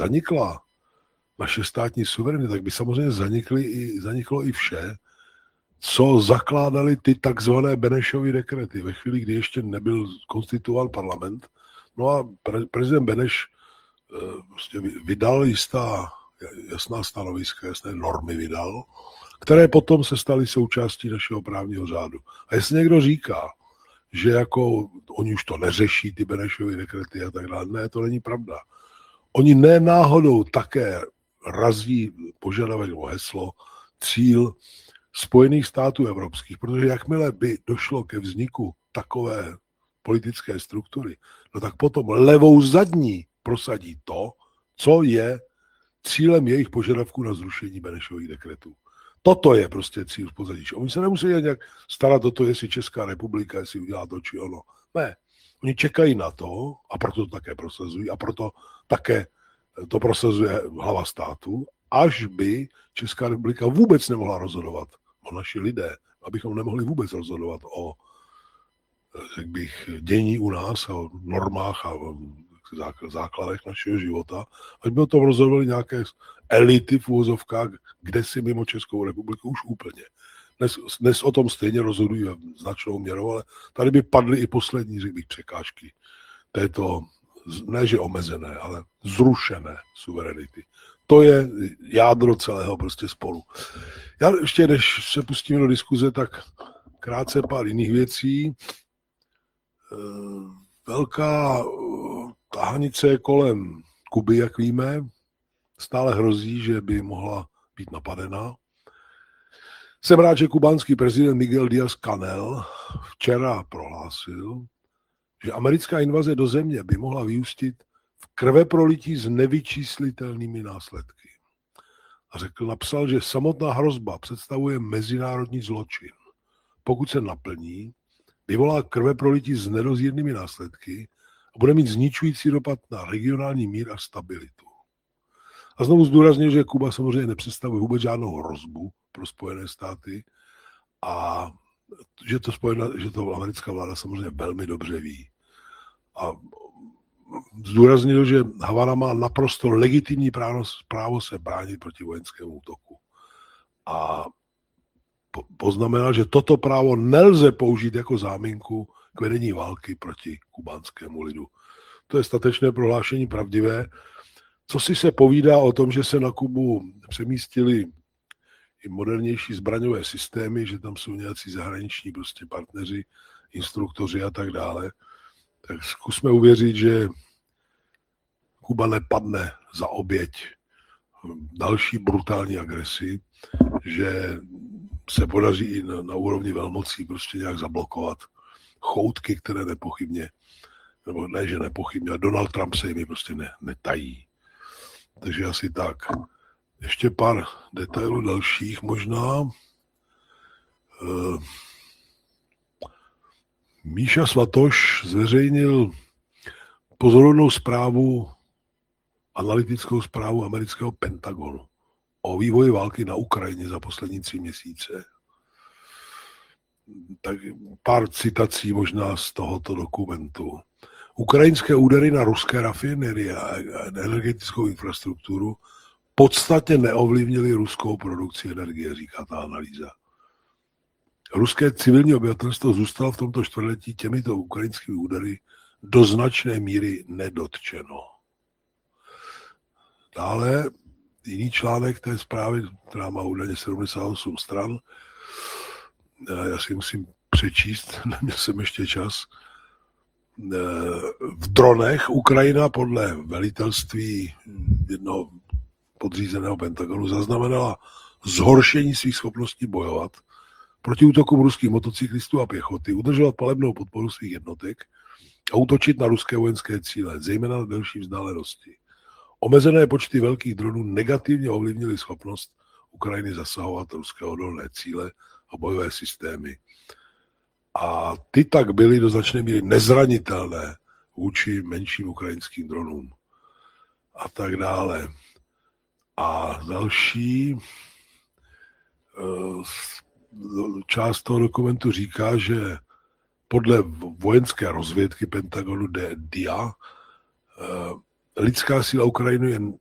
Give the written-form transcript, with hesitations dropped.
zanikla naše státní suverenita, tak by samozřejmě zaniklo i vše, co zakládali ty takzvané Benešovy dekrety. Ve chvíli, kdy ještě nebyl konstituován parlament, no a prezident Beneš prostě vydal jistá jasná stanoviska, jasné normy vydal, které potom se staly součástí našeho právního řádu. A jestli někdo říká, že jako oni už to neřeší, ty Benešovy dekrety a tak dále, ne, to není pravda. Oni ne náhodou také razí požadavek nebo heslo, cíl Spojených států evropských, protože jakmile by došlo ke vzniku takové politické struktury, no tak potom levou zadní prosadí to, co je cílem jejich požadavků na zrušení Benešových dekretů. Toto je prostě cíl v pozadí. Oni se nemusí nějak starat o to, jestli Česká republika, jestli udělá to či ono. Ne. Oni čekají na to, a proto to také prosazují, a proto také to prosazuje hlava státu, až by Česká republika vůbec nemohla rozhodovat o naši lidé, abychom nemohli vůbec rozhodovat o, jak bych, dění u nás, o normách a základech našeho života, až by o tom rozhodovali nějaké elity v úvozovkách, kde si mimo Českou republiku už úplně. Dnes o tom stejně rozhodují značnou měrou, ale tady by padly i poslední, řekl bych, překážky této, ne že omezené, ale zrušené suverenity. To je jádro celého prostě spolu. Já ještě, než se pustíme do diskuze, tak krátce pár jiných věcí. Velká tahanice kolem Kuby, jak víme, stále hrozí, že by mohla být napadena. Jsem rád, že kubánský prezident Miguel Díaz-Canel včera prohlásil, že americká invaze do země by mohla vyústit v krveprolití s nevyčíslitelnými následky. A napsal, že samotná hrozba představuje mezinárodní zločin. Pokud se naplní, vyvolá krveprolití s nedozírnými následky a bude mít zničující dopad na regionální mír a stabilitu. A znovu zdůraznil, že Kuba samozřejmě nepředstavuje vůbec žádnou hrozbu pro Spojené státy a že to americká vláda samozřejmě velmi dobře ví. A zdůraznil, že Havana má naprosto legitimní právo se bránit proti vojenskému útoku. A poznamenal, že toto právo nelze použít jako záminku k vedení války proti kubánskému lidu. To je statečné prohlášení pravdivé. Co si se povídá o tom, že se na Kubu přemístili i modernější zbraňové systémy, že tam jsou nějací zahraniční prostě partneři, instruktoři a tak dále, tak zkusme uvěřit, že Kuba nepadne za oběť další brutální agresi, že se podaří i na úrovni velmocí prostě nějak zablokovat choutky, které nepochybně, nebo ne, že nepochybně, a Donald Trump se jimi prostě netají. Takže asi tak. Ještě pár detailů dalších možná. Míša Svatoš zveřejnil pozorovnou zprávu, analytickou zprávu amerického Pentagonu o vývoji války na Ukrajině za poslední 3 měsíce. Tak pár citací možná z tohoto dokumentu. Ukrajinské údery na ruské rafinerie a energetickou infrastrukturu podstatně neovlivnily ruskou produkci energie, říká ta analýza. Ruské civilní obyvatelstvo zůstalo v tomto čtvrtletí těmito ukrajinskými údery do značné míry nedotčeno. Dále jiný článek té zprávy, která má údajně 78 stran, já si musím přečíst, neměl jsem ještě čas. V dronech Ukrajina podle velitelství jednoho podřízeného Pentagonu zaznamenala zhoršení svých schopností bojovat proti útokům ruských motocyklistů a pěchoty, udržovat palebnou podporu svých jednotek a útočit na ruské vojenské cíle, zejména na delší vzdálenosti. Omezené počty velkých dronů negativně ovlivnily schopnost Ukrajiny zasahovat ruské odolné cíle a bojové systémy. A ty tak byly do značné míry nezranitelné vůči menším ukrajinským dronům. A tak dále. A další část toho dokumentu říká, že podle vojenské rozvědky Pentagonu DIA lidská síla Ukrajiny je